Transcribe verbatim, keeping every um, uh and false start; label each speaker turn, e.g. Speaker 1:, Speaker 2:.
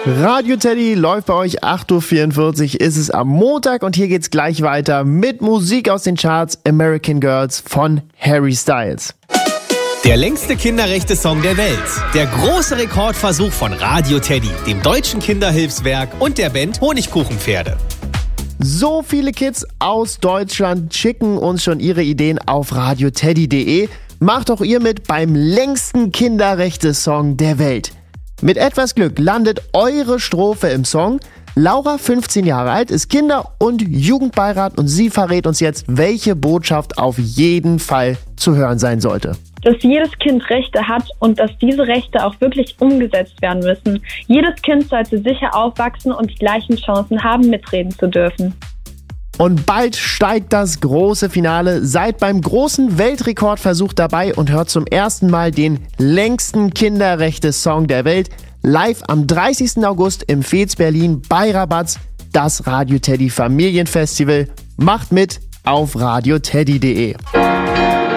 Speaker 1: Radio Teddy läuft bei euch, acht Uhr vierundvierzig ist es am Montag und hier geht's gleich weiter mit Musik aus den Charts American Girls von Harry Styles.
Speaker 2: Der längste Kinderrechte-Song der Welt. Der große Rekordversuch von Radio Teddy, dem deutschen Kinderhilfswerk und der Band Honigkuchenpferde.
Speaker 1: So viele Kids aus Deutschland schicken uns schon ihre Ideen auf radioteddy punkt de. Macht auch ihr mit beim längsten Kinderrechte-Song der Welt. Mit etwas Glück landet eure Strophe im Song. Laura, fünfzehn Jahre alt, ist Kinder- und Jugendbeirat und sie verrät uns jetzt, welche Botschaft auf jeden Fall zu hören sein sollte.
Speaker 3: Dass jedes Kind Rechte hat und dass diese Rechte auch wirklich umgesetzt werden müssen. Jedes Kind sollte sicher aufwachsen und die gleichen Chancen haben, mitreden zu dürfen.
Speaker 1: Und bald steigt das große Finale. Seid beim großen Weltrekordversuch dabei und hört zum ersten Mal den längsten Kinderrechte-Song der Welt. Live am dreißigsten August im Fez Berlin bei Rabatz, das Radio Teddy Familienfestival. Macht mit auf radioteddy punkt de.